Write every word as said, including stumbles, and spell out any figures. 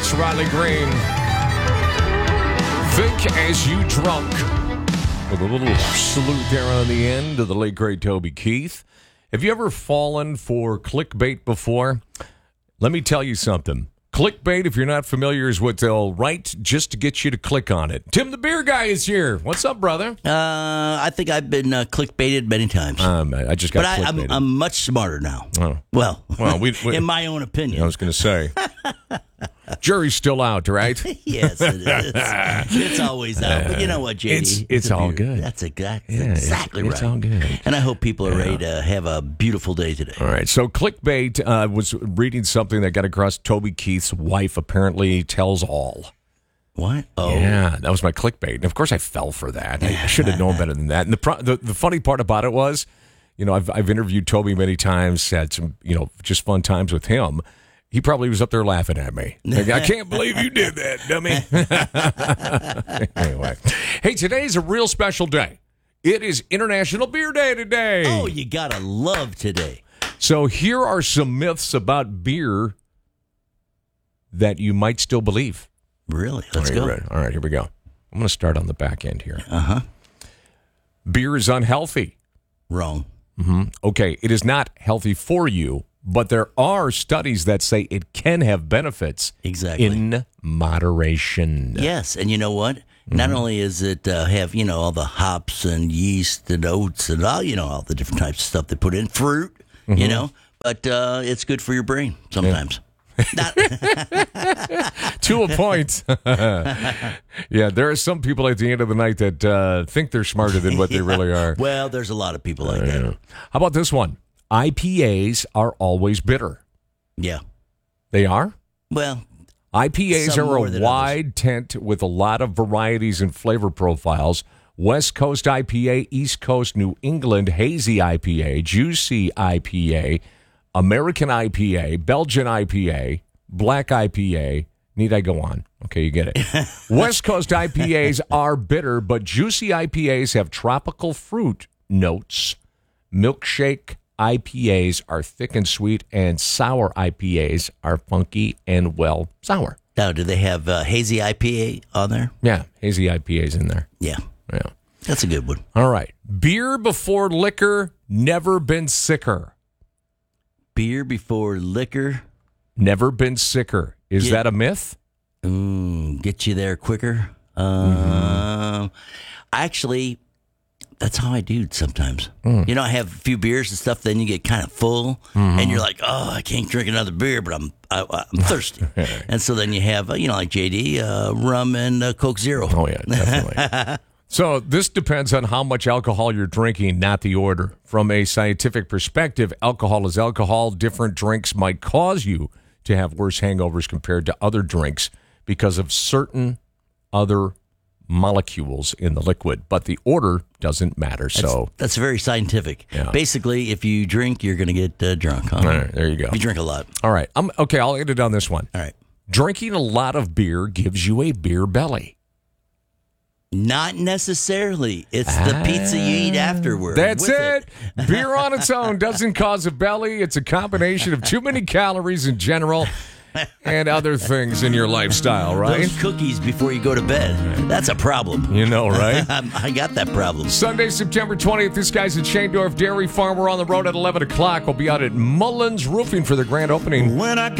It's Riley Green. Think as you drunk. With a little salute there on the end of the late great Toby Keith. Have you ever fallen for clickbait before? Let me tell you something. Clickbait, if you're not familiar, is what they'll write just to get you to click on it. Tim the Beer Guy is here. What's up, brother? Uh, I think I've been uh, clickbaited many times. Um, I just got but I, clickbaited. I'm, I'm much smarter now. Oh. Well, Well, we- we- in my own opinion. I was going to say. Jury's still out, right? Yes, it is. It's always out. But you know what, J D? It's- it's a all beer. good. That's, exact, Yeah, that's it's- exactly it's right. all good. And I hope people are ready to have a beautiful day today. All right, so clickbait uh, was reading something that got across Toby Keith's wife apparently tells all. What? Oh. Yeah, that was my clickbait. And of course, I fell for that. I should have known better than that. And the, pro- the the funny part about it was, you know, I've I've interviewed Toby many times, had some, you know, just fun times with him. He probably was up there laughing at me. Like, I can't believe you did that, dummy. Anyway, hey, today's a real special day. It is International Beer Day today. Oh, you gotta love today. So here are some myths about beer that you might still believe. Really? Let's Are you go. ready? All right, here we go. I'm going to start on the back end here. Uh-huh. Beer is unhealthy. Wrong. Mm-hmm. Okay, it is not healthy for you, but there are studies that say it can have benefits. Exactly. In moderation. Yes, and you know what? Not Mm-hmm. only is it uh, have, you know, all the hops and yeast and oats and all, you know, all the different types of stuff they put in, fruit, Mm-hmm. you know, but uh, it's good for your brain sometimes. Not, To a point. Yeah, there are some people at the end of the night that uh, think they're smarter than what they really are. well, there's a lot of people like that. Yeah. How about this one? I P As are always bitter. Yeah. They are? Well, I P As Some are more a than wide tent with a lot of varieties and flavor profiles. West Coast I P A, East Coast New England Hazy I P A, Juicy I P A, American I P A, Belgian I P A, Black I P A. Need I go on? Okay, you get it. West Coast I P As are bitter, but Juicy I P As have tropical fruit notes. Milkshake I P As are thick and sweet, and sour I P As are funky and, well, sour. now, do they have uh, hazy I P A on there? Yeah, hazy I P As in there. Yeah. Yeah. That's a good one. All right. Beer before liquor, never been sicker. Beer before liquor. Never been sicker. Is Yeah. that a myth? Mm, get you there quicker. Um, Mm-hmm. Actually, that's how I do sometimes. Mm. You know, I have a few beers and stuff, then you get kind of full, Mm-hmm. and you're like, oh, I can't drink another beer, but I'm I, I'm thirsty. And so then you have, uh, you know, like J D, uh, rum and uh, Coke Zero. Oh, yeah, definitely. So this depends on how much alcohol you're drinking, not the order. From a scientific perspective, alcohol is alcohol. Different drinks might cause you to have worse hangovers compared to other drinks because of certain other molecules in the liquid. But the order doesn't matter. So That's very scientific. Yeah. Basically, if you drink, you're going to get uh, drunk. Huh? all right, there you go. If you drink a lot. All right. I'm, okay, I'll end it on this one. All right. Drinking a lot of beer gives you a beer belly. Not necessarily. It's the pizza you eat afterward. That's with it. Beer on its own doesn't cause a belly. It's a combination of too many calories in general and other things in your lifestyle, right? Those cookies before you go to bed. That's a problem. You know, right? I got that problem. Sunday, September twentieth, this guy's at Shandorf Dairy Farm. We're on the road at eleven o'clock. We'll be out at Mullins Roofing for the grand opening. When I